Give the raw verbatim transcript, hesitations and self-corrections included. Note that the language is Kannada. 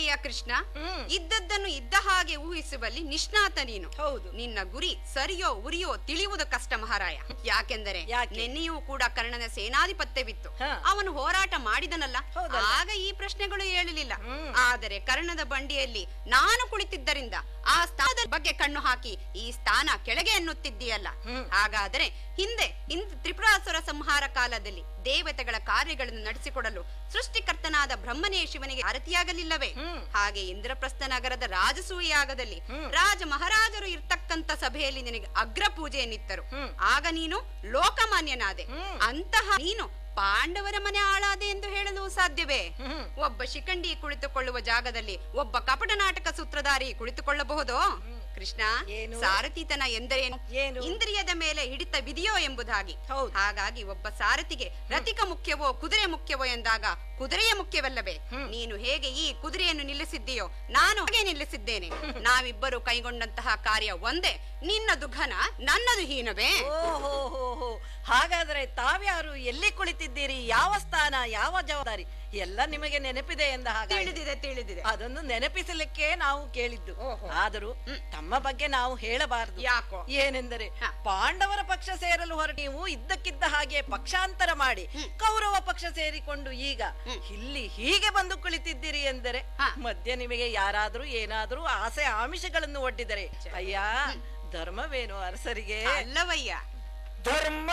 ಏನಯ್ಯ ಕೃಷ್ಣ, ಇದ್ದದ್ದನ್ನು ಇದ್ದ ಹಾಗೆ ಊಹಿಸುವಲ್ಲಿ ನಿಷ್ಣಾತ ನೀನು. ಹೌದು. ನಿನ್ನ ಗುರಿ ಸರಿಯೋ ಉರಿಯೋ ತಿಳಿಯುವುದು ಕಷ್ಟ ಮಹಾರಾಯ. ಯಾಕೆಂದರೆ ನಿನ್ನೆಯೂ ಕೂಡ ಕರ್ಣನ ಸೇನಾಧಿಪತ್ಯವಿತ್ತು, ಅವನು ಹೋರಾಟ ಮಾಡಿದನಲ್ಲ, ಆಗ ಈ ಪ್ರಶ್ನೆಗಳು ಏಳಲಿಲ್ಲ. ಆದರೆ ಕರ್ಣದ ಬಂಡಿಯಲ್ಲಿ ನಾನು ಕುಳಿತಿದ್ದರಿಂದ ಆ ಸ್ಥಾನದ ಬಗ್ಗೆ ಕಣ್ಣು ಹಾಕಿ ಈ ಸ್ಥಾನ ಕೆಳಗೆ ಎನ್ನುತ್ತಿದ್ದೀಯಲ್ಲ. ಹಾಗಾದರೆ ಹಿಂದೆ ಇಂದು ತ್ರಿಪುರಾಸುರ ಸಂಹಾರ ಕಾಲದಲ್ಲಿ ದೇವತೆಗಳ ಕಾರ್ಯಗಳನ್ನು ನಡೆಸಿಕೊಡಲು ಸೃಷ್ಟಿಕರ್ತನಾದ ಬ್ರಹ್ಮನೇ ಶಿವನಿಗೆ ಆರತಿಯಾಗಲಿಲ್ಲವೇ? ಹಾಗೆ ಇಂದ್ರಪ್ರಸ್ಥ ನಗರದ ರಾಜಸೂಯಾಗದಲ್ಲಿ ರಾಜ ಮಹಾರಾಜರು ಇರ್ತಕ್ಕಂತ ಸಭೆಯಲ್ಲಿ ನಿನಗೆ ಅಗ್ರ ಪೂಜೆಯನ್ನಿತ್ತರು. ಆಗ ನೀನು ಲೋಕಮಾನ್ಯನಾದೆ. ಅಂತಹ ನೀನು ಪಾಂಡವರ ಮನೆ ಆಳಾದೆ ಎಂದು ಹೇಳಲು ಸಾಧ್ಯವೇ? ಒಬ್ಬ ಶಿಖಂಡಿ ಕುಳಿತುಕೊಳ್ಳುವ ಜಾಗದಲ್ಲಿ ಒಬ್ಬ ಕಪಟ ನಾಟಕ ಸೂತ್ರಧಾರಿ ಕುಳಿತುಕೊಳ್ಳಬಹುದೋ? ಕೃಷ್ಣ, ಸಾರಥಿತನ ಎಂದರೇನು? ಇಂದ್ರಿಯದ ಮೇಲೆ ಹಿಡಿತ ವಿಧಿಯೋ ಎಂಬುದಾಗಿ. ಹಾಗಾಗಿ ಒಬ್ಬ ಸಾರಥಿಗೆ ರಥಿಕ ಮುಖ್ಯವೋ ಕುದುರೆ ಮುಖ್ಯವೋ ಎಂದಾಗ ಕುದುರೆಯ ಮುಖ್ಯವಲ್ಲವೇ? ನೀನು ಹೇಗೆ ಈ ಕುದುರೆಯನ್ನು ನಿಲ್ಲಿಸಿದ್ದೀಯೋ ನಾನು ಹಾಗೆ ನಿಲ್ಲಿಸಿದ್ದೇನೆ. ನಾವಿಬ್ಬರು ಕೈಗೊಂಡಂತಹ ಕಾರ್ಯ ಒಂದೇ. ನಿನ್ನದು ಘನ, ನನ್ನದು ಹೀನವೇ? ಓಹೋ, ಹಾಗಾದ್ರೆ ತಾವ್ಯಾರು, ಎಲ್ಲಿ ಕುಳಿತಿದ್ದೀರಿ, ಯಾವ ಸ್ಥಾನ, ಯಾವ ಜವಾಬ್ದಾರಿ ಎಲ್ಲ ನಿಮಗೆ ನೆನಪಿದೆ ಎಂದ ಹಾಗೆ ತಿಳಿದಿದೆ ತಿಳಿದಿದೆ ಅದನ್ನು ನೆನಪಿಸಲಿಕ್ಕೆ ನಾವು ಕೇಳಿದ್ದು. ಆದರೂ ತಮ್ಮ ಬಗ್ಗೆ ನಾವು ಹೇಳಬಾರದು. ಯಾಕೋ? ಏನೆಂದರೆ ಪಾಂಡವರ ಪಕ್ಷ ಸೇರಲು ಹೊರ ನೀವು ಇದ್ದಕ್ಕಿದ್ದ ಹಾಗೆ ಪಕ್ಷಾಂತರ ಮಾಡಿ ಕೌರವ ಪಕ್ಷ ಸೇರಿಕೊಂಡು ಈಗ ಇಲ್ಲಿ ಹೀಗೆ ಬಂದು ಕುಳಿತಿದ್ದೀರಿ ಎಂದರೆ ಮಧ್ಯೆ ನಿಮಗೆ ಯಾರಾದ್ರೂ ಏನಾದ್ರೂ ಆಸೆ ಆಮಿಷಗಳನ್ನು ಒಡ್ಡಿದರೆ ಅಯ್ಯ ಧರ್ಮವೇನು ಅರಸರಿಗೆ? ಅಲ್ಲವಯ್ಯ, ಧರ್ಮ